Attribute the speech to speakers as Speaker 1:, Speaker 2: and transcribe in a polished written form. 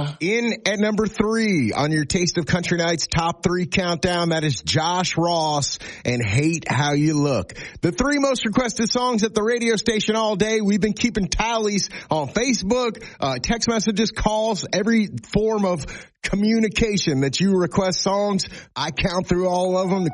Speaker 1: In at number 3 on your Taste of Country Nights top 3 countdown, that is Josh Ross and Hate How You Look. The 3 most requested songs at the radio station all day. We've been keeping tallies on Facebook, text messages, calls, every form of communication that you request songs. I count through all of them.